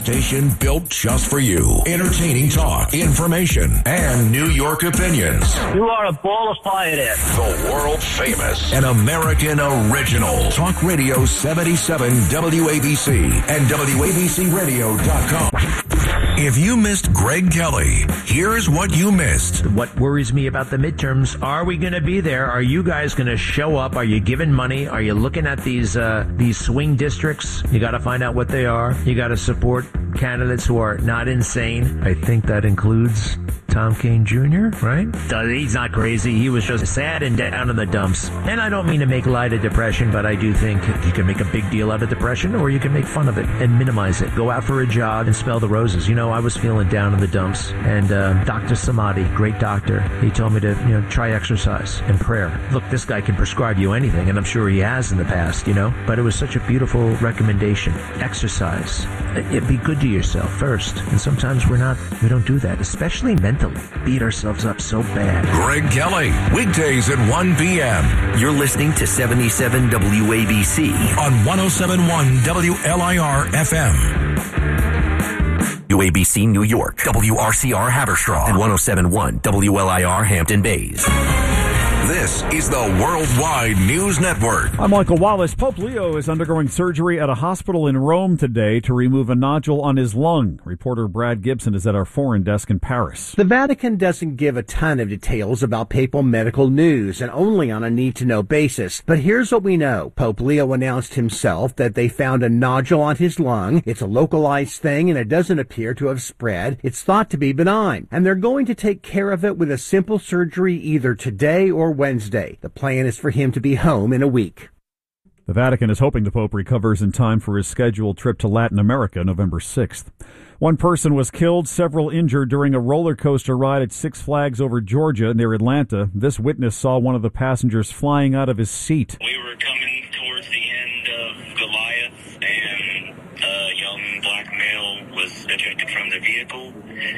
station built just for you. Entertaining talk, information, and New York opinions. You are a ball of fire there. The world famous and American original. Talk Radio 77 WABC and WABCRadio.com. If you missed Greg Kelly, here's what you missed. What worries me about the midterms, are we going to be there? Are you guys going to show up? Are you giving money? Are you looking at these swing districts? You got to find out what they are. You got to support candidates who are not insane. I think that includes Tom Kean Jr., right? He's not crazy. He was just sad and down in the dumps. And I don't mean to make light of depression, but I do think you can make a big deal out of depression, or you can make fun of it and minimize it. Go out for a jog and smell the roses. You know, I was feeling down in the dumps, and Dr. Samadi, great doctor, he told me to, try exercise and prayer. Look, this guy can prescribe you anything, and I'm sure he has in the past, but it was such a beautiful recommendation. Exercise. Be good to yourself first, and sometimes we don't do that, especially mentally. Beat ourselves up so bad. Greg Kelly, weekdays at 1 p.m. You're listening to 77 WABC on 107.1 WLIR FM. UABC New York, WRCR Haverstraw, and 107.1 WLIR Hampton Bays. This is the Worldwide News Network. I'm Michael Wallace. Pope Leo is undergoing surgery at a hospital in Rome today to remove a nodule on his lung. Reporter Brad Gibson is at our foreign desk in Paris. The Vatican doesn't give a ton of details about papal medical news, and only on a need-to-know basis. But here's what we know. Pope Leo announced himself that they found a nodule on his lung. It's a localized thing, and it doesn't appear to have spread. It's thought to be benign, and they're going to take care of it with a simple surgery either today or Wednesday. The plan is for him to be home in a week. The Vatican is hoping the Pope recovers in time for his scheduled trip to Latin America November 6th. One person was killed, several injured during a roller coaster ride at Six Flags over Georgia near Atlanta. This witness saw one of the passengers flying out of his seat. We were coming towards the end of Goliath, and a young black male was ejected from the vehicle.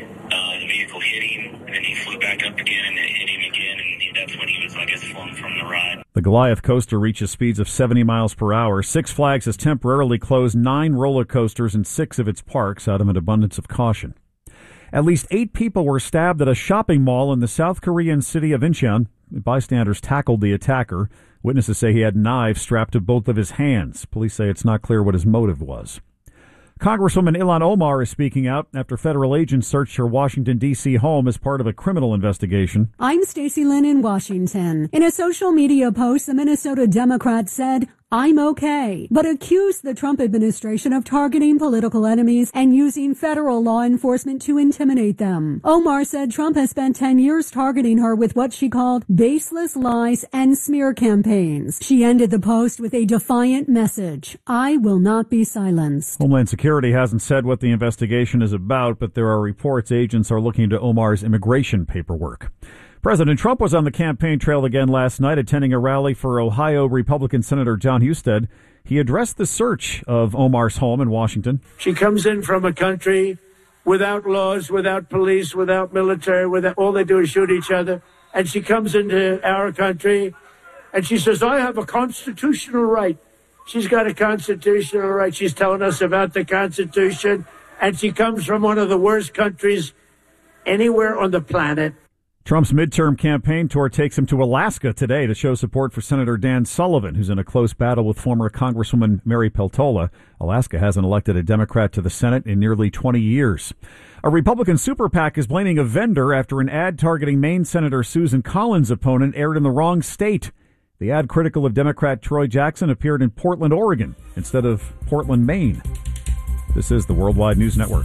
The vehicle hit him, and then he flew back up again, and it hit him again, and that's when he was, flung from the ride. The Goliath coaster reaches speeds of 70 miles per hour. Six Flags has temporarily closed 9 roller coasters in 6 of its parks out of an abundance of caution. At least 8 people were stabbed at a shopping mall in the South Korean city of Incheon. Bystanders tackled the attacker. Witnesses say he had knives strapped to both of his hands. Police say it's not clear what his motive was. Congresswoman Ilhan Omar is speaking out after federal agents searched her Washington, D.C. home as part of a criminal investigation. I'm Stacey Lynn in Washington. In a social media post, the Minnesota Democrat said, "I'm okay," but accused the Trump administration of targeting political enemies and using federal law enforcement to intimidate them. Omar said Trump has spent 10 years targeting her with what she called baseless lies and smear campaigns. She ended the post with a defiant message: "I will not be silenced." Homeland Security hasn't said what the investigation is about, but there are reports agents are looking into Omar's immigration paperwork. President Trump was on the campaign trail again last night, attending a rally for Ohio Republican Senator John Husted. He addressed the search of Omar's home in Washington. She comes in from a country without laws, without police, without military, all they do is shoot each other. And she comes into our country and she says, "I have a constitutional right." She's got a constitutional right. She's telling us about the Constitution. And she comes from one of the worst countries anywhere on the planet. Trump's midterm campaign tour takes him to Alaska today to show support for Senator Dan Sullivan, who's in a close battle with former Congresswoman Mary Peltola. Alaska hasn't elected a Democrat to the Senate in nearly 20 years. A Republican super PAC is blaming a vendor after an ad targeting Maine Senator Susan Collins' opponent aired in the wrong state. The ad, critical of Democrat Troy Jackson, appeared in Portland, Oregon, instead of Portland, Maine. This is the Worldwide News Network.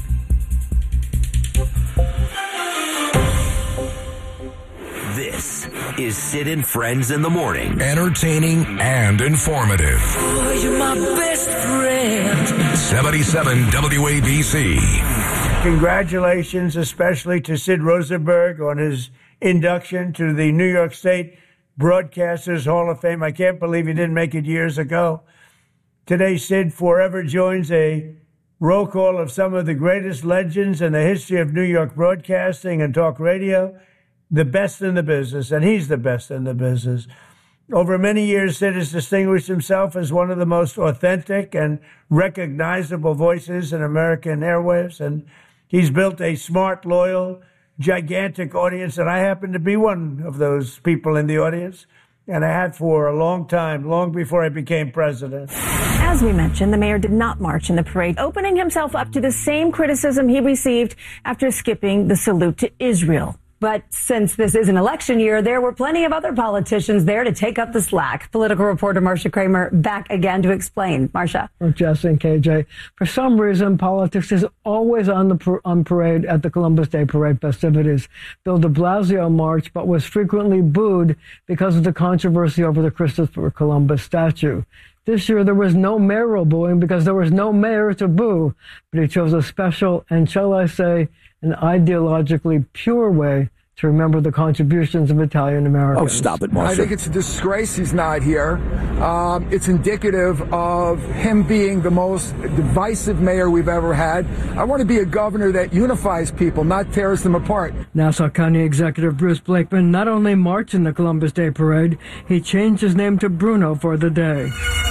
This is Sid and Friends in the Morning. Entertaining and informative. Oh, you're my best friend. 77 WABC. Congratulations, especially to Sid Rosenberg on his induction to the New York State Broadcasters Hall of Fame. I can't believe he didn't make it years ago. Today, Sid forever joins a roll call of some of the greatest legends in the history of New York broadcasting and talk radio. The best in the business, and he's the best in the business. Over many years, Sid has distinguished himself as one of the most authentic and recognizable voices in American airwaves, and he's built a smart, loyal, gigantic audience, and I happen to be one of those people in the audience, and I had for a long time, long before I became president. As we mentioned, the mayor did not march in the parade, opening himself up to the same criticism he received after skipping the salute to Israel. But since this is an election year, there were plenty of other politicians there to take up the slack. Political reporter Marcia Kramer back again to explain. Marcia. Jess and KJ. For some reason, politics is always on parade at the Columbus Day Parade festivities. Bill de Blasio marched, but was frequently booed because of the controversy over the Christopher Columbus statue. This year, there was no mayoral booing because there was no mayor to boo, but he chose a special and, shall I say, an ideologically pure way to remember the contributions of Italian Americans. Oh, stop it, Marcia. I think it's a disgrace he's not here. It's indicative of him being the most divisive mayor we've ever had. I want to be a governor that unifies people, not tears them apart. Nassau County Executive Bruce Blakeman not only marched in the Columbus Day Parade, he changed his name to Bruno for the day.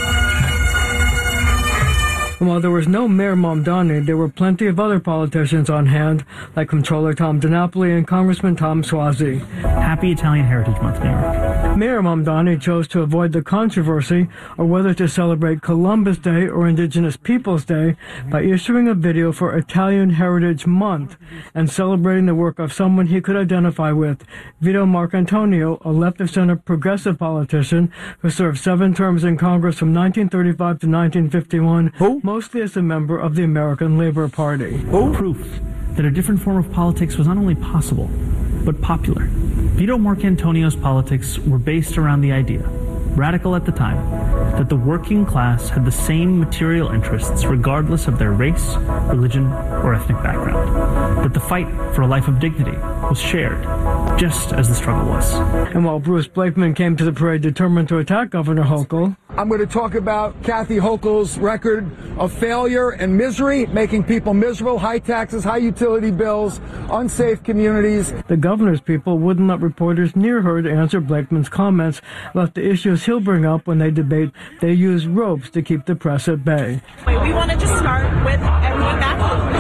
And while there was no Mayor Mamdani, there were plenty of other politicians on hand, like Comptroller Tom DiNapoli and Congressman Tom Suozzi. Happy Italian Heritage Month, New York. Mayor Mamdani chose to avoid the controversy or whether to celebrate Columbus Day or Indigenous Peoples Day by issuing a video for Italian Heritage Month and celebrating the work of someone he could identify with, Vito Marcantonio, a left-of-center progressive politician who served 7 terms in Congress from 1935 to 1951. Who? Mostly as a member of the American Labor Party. Proof that a different form of politics was not only possible, but popular. Vito Marcantonio's politics were based around the idea, radical at the time, that the working class had the same material interests regardless of their race, religion, or ethnic background. That the fight for a life of dignity was shared, just as the struggle was. And while Bruce Blakeman came to the parade determined to attack Governor Hochul, I'm going to talk about Kathy Hochul's record of failure and misery, making people miserable, high taxes, high utility bills, unsafe communities. The governor's people wouldn't let reporters near her to answer Blakeman's comments about the issues he'll bring up when they debate. They use ropes to keep the press at bay. Wait, we want to just start with everyone back.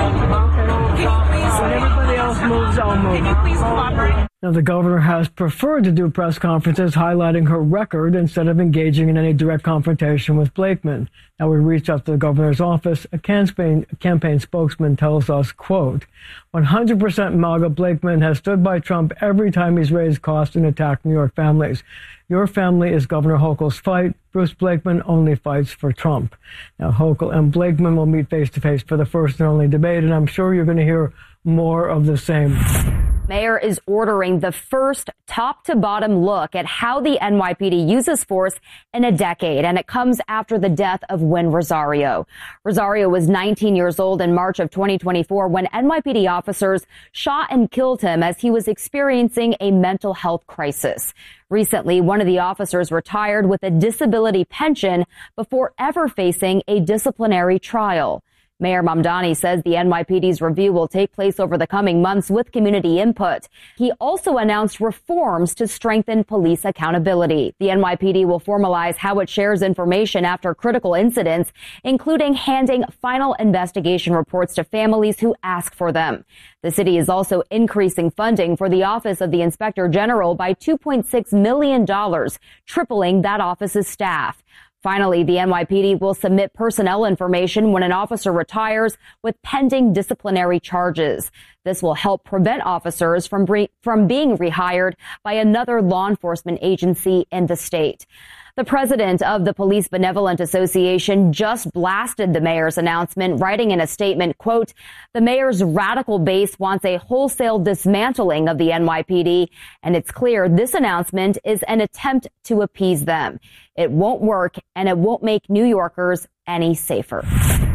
Can you please? When everybody else moves, I'll move. Can you please cooperate? Now, the governor has preferred to do press conferences highlighting her record instead of engaging in any direct confrontation with Blakeman. Now, we reached out to the governor's office. A campaign spokesman tells us, quote, 100% MAGA Blakeman has stood by Trump every time he's raised costs and attacked New York families. Your family is Governor Hochul's fight. Bruce Blakeman only fights for Trump. Now, Hochul and Blakeman will meet face-to-face for the first and only debate, and I'm sure you're going to hear more of the same. Mayor is ordering the first top-to-bottom look at how the NYPD uses force in a decade, and it comes after the death of Wynn Rosario. Rosario was 19 years old in March of 2024 when NYPD officers shot and killed him as he was experiencing a mental health crisis. Recently, one of the officers retired with a disability pension before ever facing a disciplinary trial. Mayor Mamdani says the NYPD's review will take place over the coming months with community input. He also announced reforms to strengthen police accountability. The NYPD will formalize how it shares information after critical incidents, including handing final investigation reports to families who ask for them. The city is also increasing funding for the Office of the Inspector General by $2.6 million, tripling that office's staff. Finally, the NYPD will submit personnel information when an officer retires with pending disciplinary charges. This will help prevent officers from being rehired by another law enforcement agency in the state. The president of the Police Benevolent Association just blasted the mayor's announcement, writing in a statement, quote, the mayor's radical base wants a wholesale dismantling of the NYPD, and it's clear this announcement is an attempt to appease them. It won't work, and it won't make New Yorkers any safer.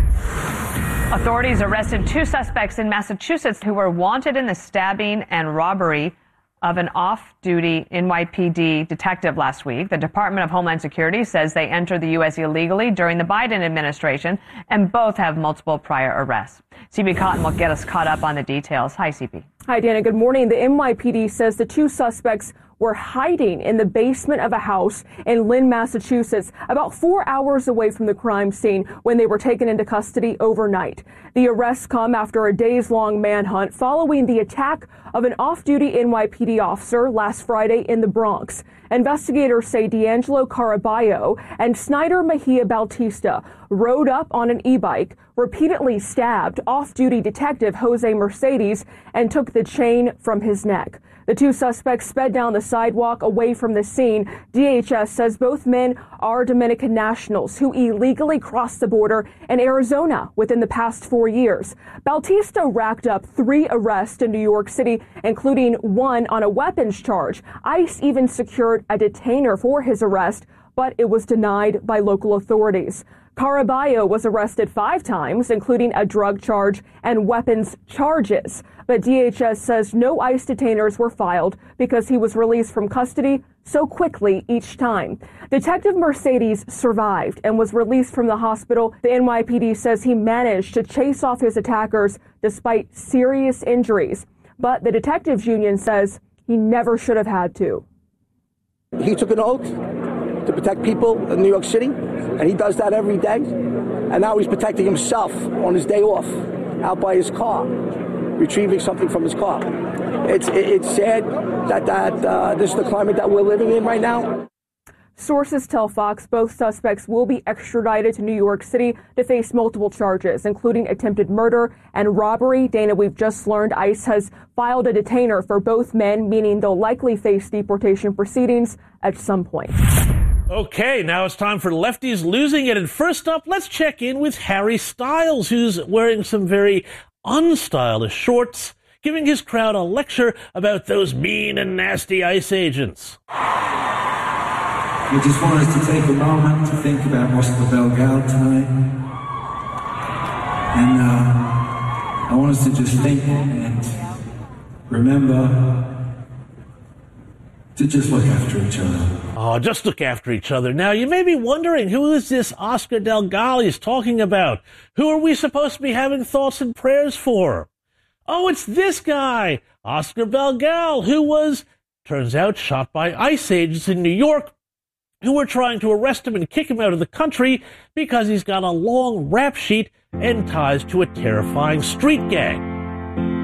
Authorities arrested 2 suspects in Massachusetts who were wanted in the stabbing and robbery of an off-duty NYPD detective last week. The Department of Homeland Security says they entered the U.S. illegally during the Biden administration, and both have multiple prior arrests. CB Cotton will get us caught up on the details. Hi, CB. Hi, Dana. Good morning. The NYPD says the 2 suspects were hiding in the basement of a house in Lynn, Massachusetts, about 4 hours away from the crime scene when they were taken into custody overnight. The arrests come after a days-long manhunt following the attack of an off-duty NYPD officer last Friday in the Bronx. Investigators say D'Angelo Caraballo and Snyder Mejia Bautista rode up on an e-bike, repeatedly stabbed off-duty detective Jose Mercedes, and took the chain from his neck. The two suspects sped down the sidewalk away from the scene. DHS says both men are Dominican nationals who illegally crossed the border in Arizona within the past 4 years. Bautista racked up 3 arrests in New York City, including one on a weapons charge. ICE even secured a detainer for his arrest, but it was denied by local authorities. Caraballo was arrested 5 times, including a drug charge and weapons charges. But DHS says no ICE detainers were filed because he was released from custody so quickly each time. Detective Mercedes survived and was released from the hospital. The NYPD says he managed to chase off his attackers despite serious injuries. But the detectives union says he never should have had to. He took an oath to protect people in New York City, and he does that every day. And now he's protecting himself on his day off, out by his car, retrieving something from his car. It's sad that this is the climate that we're living in right now. Sources tell Fox both suspects will be extradited to New York City to face multiple charges, including attempted murder and robbery. Dana, we've just learned ICE has filed a detainer for both men, meaning they'll likely face deportation proceedings at some point. Okay, now it's time for Lefties Losing It. And first up, let's check in with Harry Styles, who's wearing some very unstylish shorts, giving his crowd a lecture about those mean and nasty ICE agents. I just want us to take a moment to think about Oscar Belgal tonight. And I want us to just think and remember to just look after each other. Oh, just look after each other. Now, you may be wondering, who is this Oscar Belgal he's talking about? Who are we supposed to be having thoughts and prayers for? Oh, it's this guy, Oscar Belgal, who was, turns out, shot by ICE agents in New York who were trying to arrest him and kick him out of the country because he's got a long rap sheet and ties to a terrifying street gang.